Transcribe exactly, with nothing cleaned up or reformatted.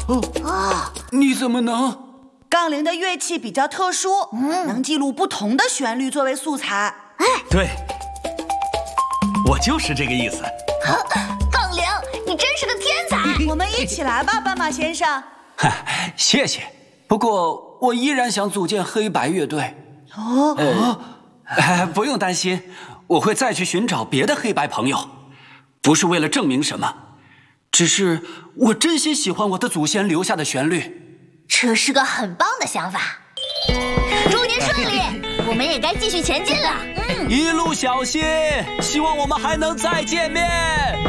哦，你怎么能？ 杠铃的乐器比较特殊，嗯、能记录不同的旋律作为素材。 哎，对，我就是这个意思。 杠铃，你真是个天才！ 我们一起来吧，斑马先生。 谢谢。不过我依然想组建黑白乐队。 哦， 呃呃，不用担心，我会再去寻找别的黑白朋友，不是为了证明什么，只是我真心喜欢我的祖先留下的旋律。 这是个很棒的想法，祝您顺利！我们也该继续前进了。 嗯，一路小心，希望我们还能再见面。